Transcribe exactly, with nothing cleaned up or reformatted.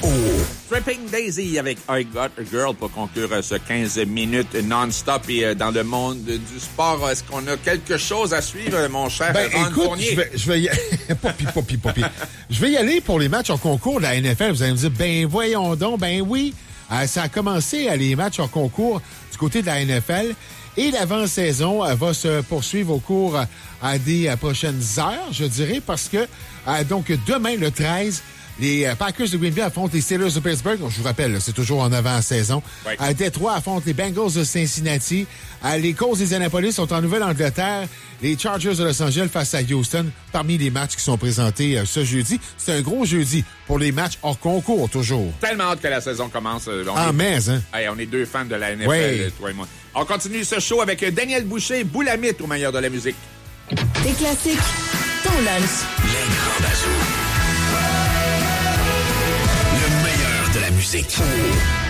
Oh. Tripping Daisy avec I Got a Girl pour conclure ce quinze minutes non-stop. Et dans le monde du sport, est-ce qu'on a quelque chose à suivre, mon cher ben, Ron écoute, Fournier? Je vais, je vais y... popi, popi, popi. Je vais y aller pour les matchs en concours de la N F L. Vous allez me dire, ben voyons donc, ben oui. Euh, ça a commencé, euh, les matchs en concours du côté de la N F L. Et l'avant-saison euh, va se poursuivre au cours euh, des euh, prochaines heures, je dirais, parce que euh, donc demain, le treize, les euh, Packers de Green Bay affrontent les Steelers de Pittsburgh. Je vous rappelle, là, c'est toujours en avant-saison. Oui. Euh, Détroit affronte les Bengals de Cincinnati. Euh, les Colts des Indianapolis sont en Nouvelle-Angleterre. Les Chargers de Los Angeles face à Houston, parmi les matchs qui sont présentés euh, ce jeudi. C'est un gros jeudi pour les matchs hors concours, toujours. Tellement hâte que la saison commence. On ah, est... mais, hein? Hey, on est deux fans de la N F L, oui. toi et moi. On continue ce show avec Daniel Boucher, Boulamite au meilleur de la musique. Des classiques, ton lunch. Les grands bazous. Le meilleur de la musique.